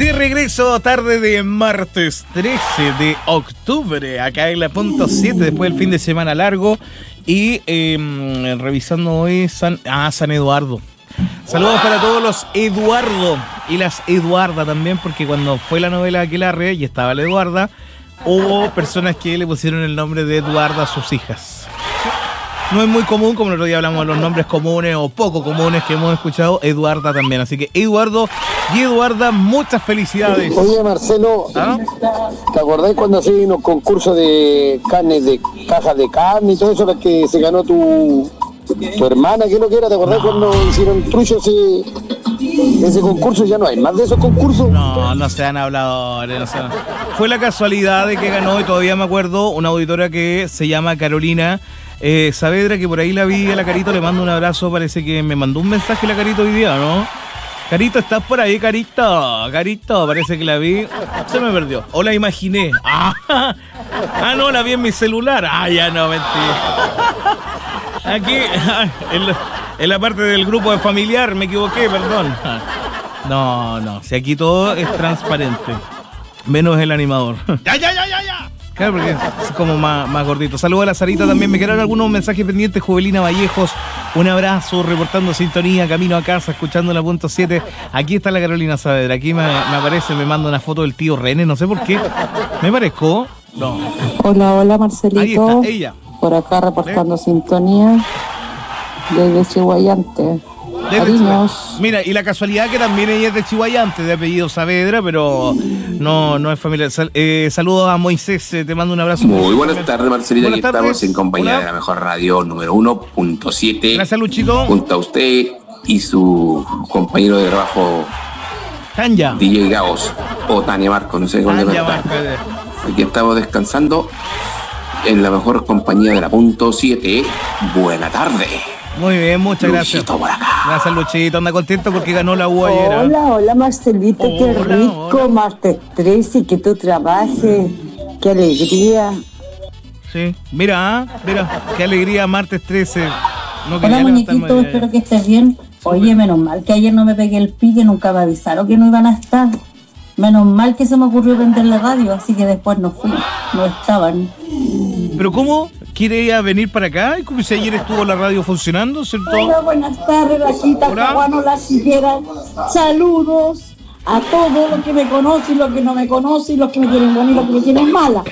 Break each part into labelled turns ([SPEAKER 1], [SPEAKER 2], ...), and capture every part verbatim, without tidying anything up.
[SPEAKER 1] De regreso, tarde de martes trece de octubre, acá en la punto siete, después del fin de semana largo. Y eh, revisando hoy San, ah, San Eduardo. Saludos para todos los Eduardo y las Eduarda también, porque cuando fue la novela Aquelarre y estaba la Eduarda, hubo personas que le pusieron el nombre de Eduarda a sus hijas. No es muy común, como el otro día hablamos de los nombres comunes o poco comunes que hemos escuchado, Eduarda también. Así que Eduardo y Eduarda, muchas felicidades.
[SPEAKER 2] Oye, Marcelo, ¿ah? ¿Te acordás cuando hacías unos concursos de carne, de cajas de carne y todo eso, que se ganó tu, tu hermana, que lo que era? ¿Te acordás no. cuando hicieron trucho ese, ese concurso? Ya no hay más de esos concursos.
[SPEAKER 1] No, no se han hablado. No se han... Fue la casualidad de que ganó, y todavía me acuerdo, una auditora que se llama Carolina Eh, Saavedra, que por ahí la vi a la Carito, le mando un abrazo, parece que me mandó un mensaje la Carito hoy día, ¿no? Carito, ¿estás por ahí, Carito? Carito, parece que la vi, se me perdió, o la imaginé. Ah, ah no, la vi en mi celular. Ah, ya no, mentira. Aquí, en la, en la parte del grupo de familiar, me equivoqué, perdón. No, no, si aquí todo es transparente, menos el animador. ¡Ya, ya, ya, ya, ya! Claro, porque es como más, más gordito. Saludos a la Sarita también. Me quedaron algunos mensajes pendientes. Juvelina Vallejos, un abrazo, reportando sintonía, camino a casa, escuchando la punto siete. Aquí está la Carolina Saavedra. Aquí me, me aparece, me manda una foto del tío René. No sé por qué. ¿Me parezco? No.
[SPEAKER 3] Hola, hola, Marcelito.
[SPEAKER 1] Ahí está, ella.
[SPEAKER 3] Por acá reportando ¿Eh? sintonía desde Chihuayante. Cariños.
[SPEAKER 1] Mira, y la casualidad que también ella es de Chihuayante, de apellido Saavedra, pero no, no es familiar. Sal, eh, saludos a Moisés, eh, te mando un abrazo.
[SPEAKER 4] Muy buenas tardes, Marcelita. Aquí tardes. Estamos en compañía Hola. de la mejor radio número uno punto siete.
[SPEAKER 1] Gracias, Luchito.
[SPEAKER 4] Junto a usted y su compañero de trabajo,
[SPEAKER 1] Tanya.
[SPEAKER 4] D J Gaos o Tania Marco, no sé cómo le está. Aquí estamos descansando en la mejor compañía de la punto siete. Buena tarde.
[SPEAKER 1] Muy bien, muchas
[SPEAKER 4] Luchito
[SPEAKER 1] gracias.
[SPEAKER 4] Por acá.
[SPEAKER 1] Gracias, Luchito. Anda contento porque ganó la U ayer.
[SPEAKER 5] Hola, hola, Marcelito. Hola, qué rico. Hola. Martes trece, que tú trabajes. Qué alegría.
[SPEAKER 1] Sí, mira, mira, qué alegría, martes trece.
[SPEAKER 6] No hola, muñequito, espero que estés bien. Oye, menos mal que ayer no me pegué el pique, nunca me avisaron que no iban a estar. Menos mal que se me ocurrió prender la radio, así que después no fui, no estaban.
[SPEAKER 1] ¿Pero cómo? ¿Quiere ella venir para acá? Como si ayer estuvo la radio funcionando, ¿cierto?
[SPEAKER 5] Hola, buenas tardes, Rachita, Caguano, la siquiera. Saludos a todos los que me conocen, los que no me conocen, los que me quieren buena y los que me quieren mala.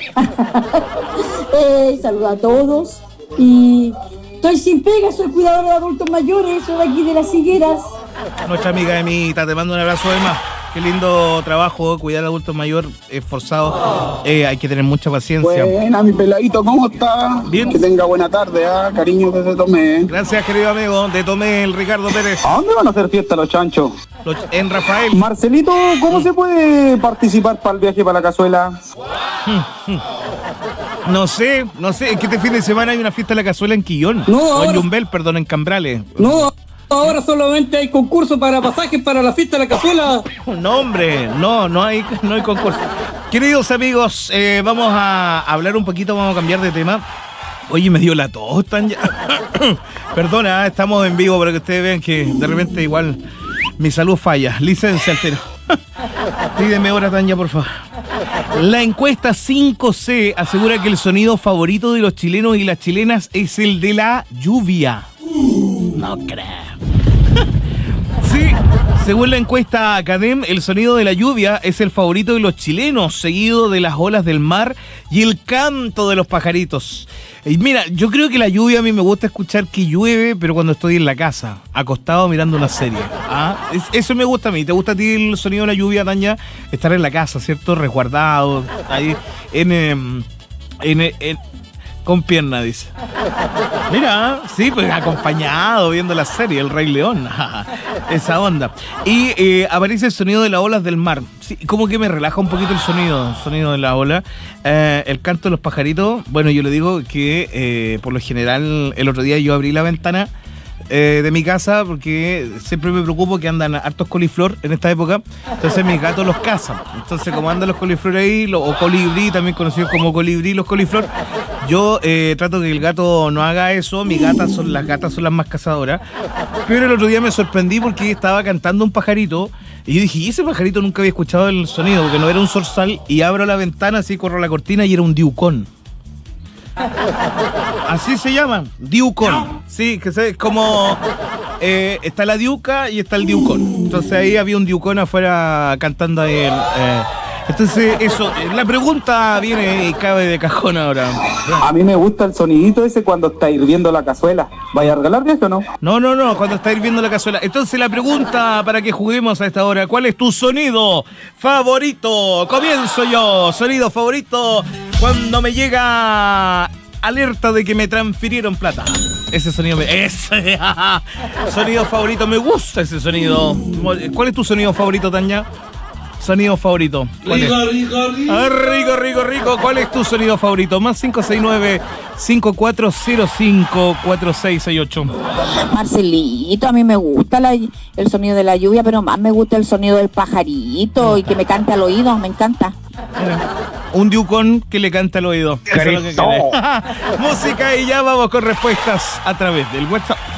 [SPEAKER 5] eh, saludos a todos. Y estoy sin pega, soy cuidadora de adultos mayores, soy de aquí de Las Higueras.
[SPEAKER 1] Nuestra amiga Emita, te mando un abrazo, Emma. Qué lindo trabajo, cuidar a adultos mayores, esforzado. Eh, hay que tener mucha paciencia.
[SPEAKER 2] Buena, mi peladito, ¿cómo está?
[SPEAKER 1] Bien.
[SPEAKER 2] Que tenga buena tarde, ¿ah? Cariño desde Tomé.
[SPEAKER 1] Gracias, querido amigo. De Tomé, el Ricardo Pérez.
[SPEAKER 2] ¿A dónde van a hacer fiesta los chanchos?
[SPEAKER 1] Los, en Rafael.
[SPEAKER 2] Marcelito, ¿cómo mm. se puede participar para el viaje para la cazuela?
[SPEAKER 1] No sé, no sé. Es que este fin de semana hay una fiesta de la cazuela en Quillón.
[SPEAKER 7] No,
[SPEAKER 1] o
[SPEAKER 7] ahora...
[SPEAKER 1] en Yumbel, perdón, en Cambrales.
[SPEAKER 7] No. Ahora solamente hay concurso para pasajes para la fiesta de la cazuela.
[SPEAKER 1] No, hombre, no, no hay, no hay concurso. Queridos amigos, eh, vamos a hablar un poquito, vamos a cambiar de tema. Oye, me dio la tos, Tanya. Perdona, estamos en vivo para que ustedes vean que de repente igual mi salud falla. Licencia altero. Pídeme hora, Tanya, por favor. La encuesta cinco C asegura que el sonido favorito de los chilenos y las chilenas es el de la lluvia. No creo. Sí, según la encuesta Academ, el sonido de la lluvia es el favorito de los chilenos, seguido de las olas del mar y el canto de los pajaritos. Y mira, yo creo que la lluvia a mí me gusta escuchar que llueve, pero cuando estoy en la casa, acostado mirando una serie. ¿Ah? Es, eso me gusta a mí. ¿Te gusta a ti el sonido de la lluvia, Tanya? Estar en la casa, ¿cierto? Resguardado, ahí en... en, en, en con pierna, dice. Mira, sí, pues acompañado, viendo la serie, El Rey León. Esa onda. Y eh, aparece el sonido de las olas del mar. Sí, como que me relaja un poquito el sonido, el sonido de la ola. Eh, el canto de los pajaritos. Bueno, yo le digo que eh, por lo general, el otro día yo abrí la ventana eh, de mi casa porque siempre me preocupo que andan hartos coliflor en esta época. Entonces mis gatos los cazan. Entonces como andan los coliflor ahí, lo, o colibrí, también conocidos como colibrí, los coliflor, yo eh, trato que el gato no haga eso. Mis gatas son, las gatas son las más cazadoras. Pero el otro día me sorprendí porque estaba cantando un pajarito Y yo dije, ¿y ese pajarito nunca había escuchado el sonido? Porque no era un zorzal. Y abro la ventana, así corro la cortina y era un diucón. Así se llaman, diucón. Sí, que es como... Eh, está la diuca y está el diucón. Entonces ahí había un diucón afuera cantando ahí. El, eh. Entonces eso, la pregunta viene y cabe de cajón ahora.
[SPEAKER 8] A mí me gusta el sonidito ese cuando está hirviendo la cazuela. ¿Vaya a regalar esto o no?
[SPEAKER 1] No, no, no, cuando está hirviendo la cazuela. Entonces la pregunta para que juguemos a esta hora, ¿cuál es tu sonido favorito? Comienzo yo, sonido favorito cuando me llega alerta de que me transfirieron plata. Ese sonido me... Ese sonido favorito, me gusta ese sonido. ¿Cuál es tu sonido favorito, Tania? Sonido favorito.
[SPEAKER 9] Rico, rico, rico.
[SPEAKER 1] Ah, rico, rico, rico. ¿Cuál es tu sonido favorito? Más cinco seis nueve, cinco cuatro cero cinco, cuatro seis seis ocho.
[SPEAKER 10] Marcelito, a mí me gusta la, el sonido de la lluvia, pero más me gusta el sonido del pajarito y que me cante al oído, me encanta.
[SPEAKER 1] Un diucón que le canta al oído. Eso es lo que quiere. Música y ya vamos con respuestas a través del WhatsApp.